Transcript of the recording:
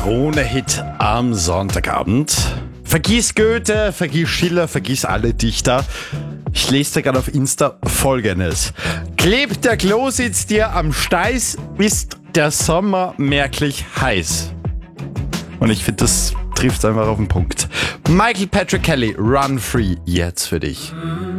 Krone-Hit am Sonntagabend. Vergiss Goethe, vergiss Schiller, vergiss alle Dichter. Ich lese dir gerade auf Insta Folgendes. Klebt der Klositz dir am Steiß, ist der Sommer merklich heiß. Und ich finde, das trifft einfach auf den Punkt. Michael Patrick Kelly, Run Free, jetzt für dich.